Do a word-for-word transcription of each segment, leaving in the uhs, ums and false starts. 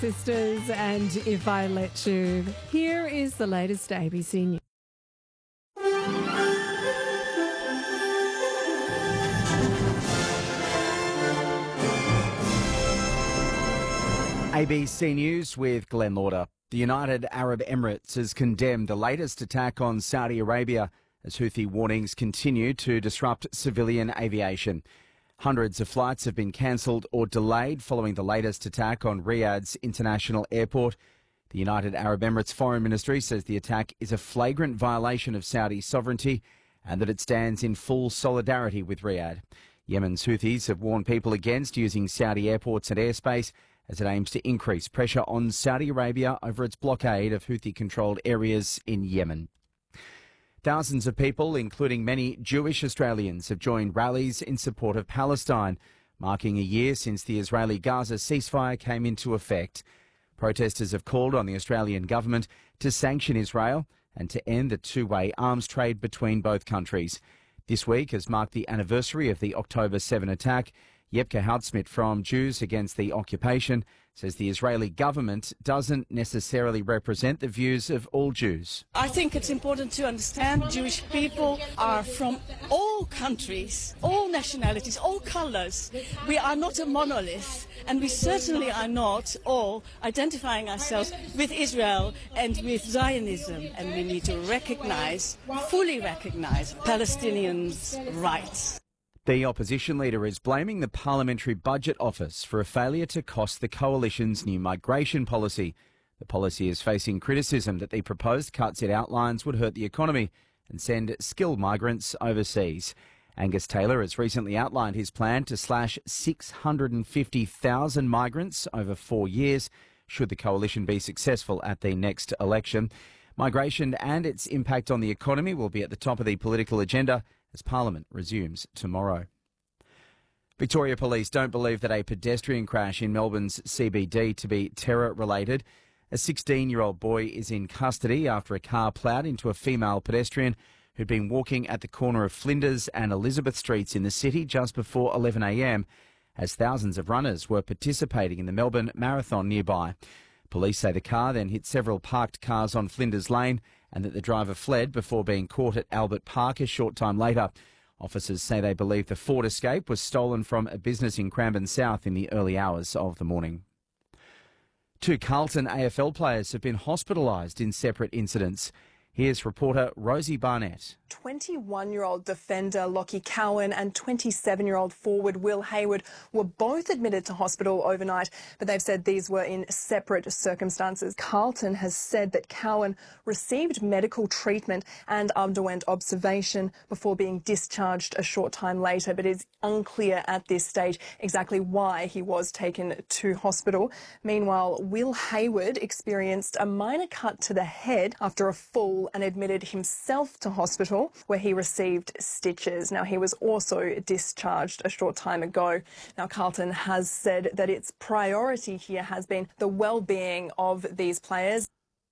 Sisters, and If I Let You. Here is the latest A B C News. A B C News with Glenn Lauder. The United Arab Emirates has condemned the latest attack on Saudi Arabia as Houthi warnings continue to disrupt civilian aviation. Hundreds of flights have been cancelled or delayed following the latest attack on Riyadh's international airport. The United Arab Emirates Foreign Ministry says the attack is a flagrant violation of Saudi sovereignty and that it stands in full solidarity with Riyadh. Yemen's Houthis have warned people against using Saudi airports and airspace as it aims to increase pressure on Saudi Arabia over its blockade of Houthi-controlled areas in Yemen. Thousands of people, including many Jewish Australians, have joined rallies in support of Palestine, marking a year since the Israeli-Gaza ceasefire came into effect. Protesters have called on the Australian government to sanction Israel and to end the two-way arms trade between both countries. This week has marked the anniversary of the October seventh attack. Jepke Houdsmit from Jews Against the Occupation says the Israeli government doesn't necessarily represent the views of all Jews. I think it's important to understand Jewish people are from all countries, all nationalities, all colours. We are not a monolith, and we certainly are not all identifying ourselves with Israel and with Zionism. And we need to recognise, fully recognise, Palestinians' rights. The opposition leader is blaming the Parliamentary Budget Office for a failure to cost the coalition's new migration policy. The policy is facing criticism that the proposed cuts it outlines would hurt the economy and send skilled migrants overseas. Angus Taylor has recently outlined his plan to slash six hundred fifty thousand migrants over four years, should the coalition be successful at the next election. Migration and its impact on the economy will be at the top of the political agenda as Parliament resumes tomorrow. Victoria Police don't believe that a pedestrian crash in Melbourne's C B D to be terror-related. A sixteen-year-old boy is in custody after a car ploughed into a female pedestrian who'd been walking at the corner of Flinders and Elizabeth Streets in the city just before eleven a m, as thousands of runners were participating in the Melbourne Marathon nearby. Police say the car then hit several parked cars on Flinders Lane and that the driver fled before being caught at Albert Park a short time later. Officers say they believe the Ford Escape was stolen from a business in Cranbourne South in the early hours of the morning. Two Carlton A F L players have been hospitalised in separate incidents. Here's reporter Rosie Barnett. twenty-one-year-old defender Lockie Cowan and twenty-seven-year-old forward Will Hayward were both admitted to hospital overnight, but they've said these were in separate circumstances. Carlton has said that Cowan received medical treatment and underwent observation before being discharged a short time later, but it is unclear at this stage exactly why he was taken to hospital. Meanwhile, Will Hayward experienced a minor cut to the head after a fall and admitted himself to hospital, where he received stitches. Now, he was also discharged a short time ago. Now, Carlton has said that its priority here has been the well-being of these players.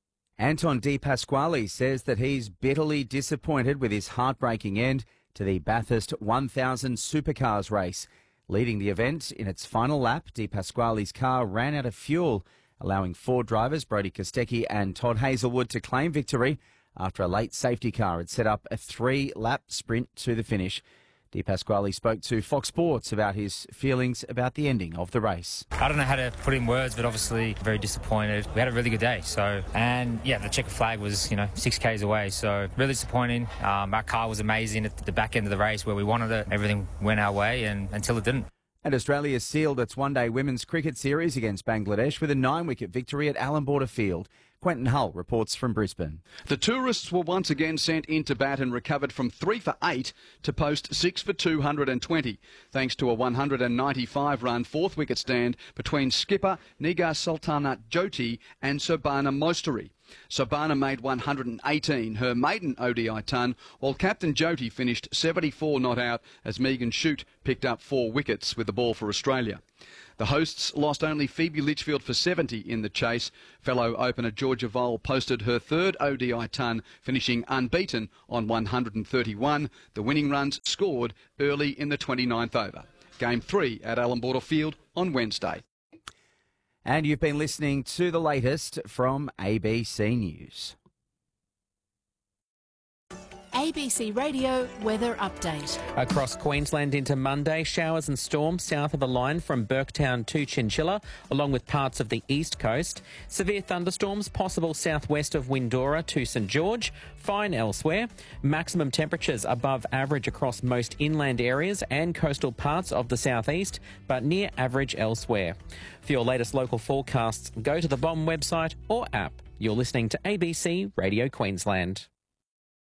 Anton De Pasquale says that he's bitterly disappointed with his heartbreaking end to the Bathurst one thousand Supercars race. Leading the event in its final lap, De Pasquale's car ran out of fuel, allowing Ford drivers Brodie Kostecki and Todd Hazelwood to claim victory after a late safety car had set up a three-lap sprint to the finish. De Pasquale spoke to Fox Sports about his feelings about the ending of the race. I don't know how to put in words, but obviously very disappointed. We had a really good day, so, and yeah, the checker flag was, you know, six kays away, so really disappointing. Um, our car was amazing at the back end of the race where we wanted it. Everything went our way and until it didn't. And Australia sealed its one-day women's cricket series against Bangladesh with a nine-wicket victory at Allan Border Field. Quentin Hull reports from Brisbane. The tourists were once again sent into bat and recovered from three for eight to post six for two hundred twenty, thanks to a one hundred ninety-five run fourth wicket stand between skipper Nigar Sultanat Jyoti and Sobhana Mostari. Sobhana made one hundred eighteen, her maiden O D I ton, while Captain Jyoti finished seventy-four not out as Megan Shute picked up four wickets with the ball for Australia. The hosts lost only Phoebe Litchfield for seventy in the chase. Fellow opener Georgia Vole posted her third O D I ton, finishing unbeaten on one hundred thirty-one. The winning runs scored early in the twenty-ninth over. Game three at Allan Border Field on Wednesday. And you've been listening to the latest from A B C News. A B C Radio Weather Update. Across Queensland into Monday, showers and storms south of the line from Burketown to Chinchilla, along with parts of the east coast. Severe thunderstorms possible southwest of Windora to St George. Fine elsewhere. Maximum temperatures above average across most inland areas and coastal parts of the southeast, but near average elsewhere. For your latest local forecasts, go to the B O M website or app. You're listening to A B C Radio Queensland.